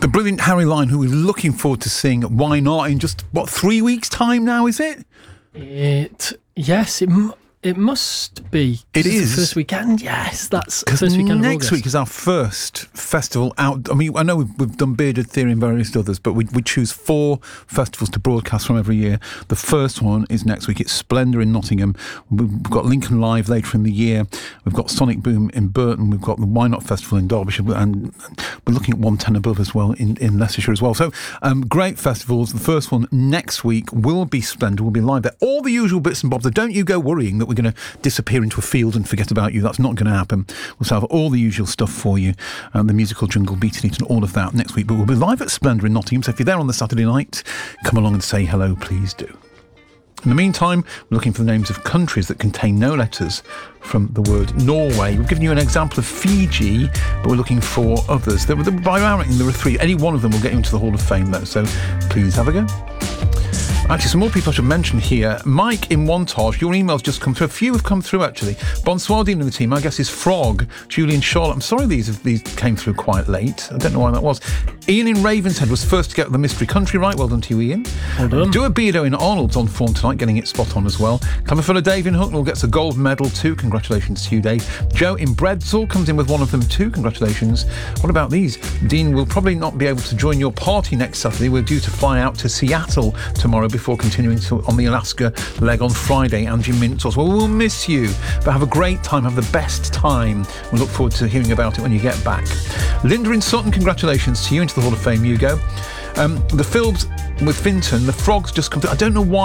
The brilliant Harry Lyon, who we're looking forward to seeing Why Not in just, 3 weeks' time now, is it? It must be. It is. The first weekend, yes. That's the first weekend of August. Next week is our first festival out. I mean, I know we've done Bearded Theory and various others, but we choose 4 festivals to broadcast from every year. The first one is next week. It's Splendour in Nottingham. We've got Lincoln Live later in the year. We've got Sonic Boom in Burton. We've got the Why Not Festival in Derbyshire. And we're looking at 110 Above as well in Leicestershire as well. So great festivals. The first one next week will be Splendour. We'll be live there. All the usual bits and bobs. Don't you go worrying that we're going to disappear into a field and forget about you. That's not going to happen. We'll have all the usual stuff for you, the musical jungle, Beating It and all of that next week. But we'll be live at Splendour in Nottingham, so if you're there on the Saturday night, come along and say hello, please do. In the meantime, we're looking for the names of countries that contain no letters from the word Norway. We've given you an example of Fiji, but we're looking for others. By our reckoning, there are 3. Any one of them will get you into the Hall of Fame, though, so please have a go. Actually, some more people I should mention here. Mike in Wantage, your email's just come through. A few have come through, actually. Bonsoir, Dean and the team. I guess is Frog, Julian Charlotte. I'm sorry these came through quite late. I don't know why that was. Ian in Ravenshead was first to get the Mystery Country right. Well done to you, Ian. Well done. Dua Beardo in Arnold's on form tonight, getting it spot on as well. Cleverfellow Dave in Hucknall gets a gold medal too. Congratulations to you, Dave. Joe in Bredsall comes in with one of them too. Congratulations. What about these? Dean will probably not be able to join your party next Saturday. We're due to fly out to Seattle tomorrow before continuing on the Alaska leg on Friday. Angie Mintos. Well, we'll miss you, but have a great time. Have the best time. We look forward to hearing about it when you get back. Linda in Sutton, congratulations to you. Into the Hall of Fame you go. The Philbs with Finton, the Frogs just come through. I don't know why.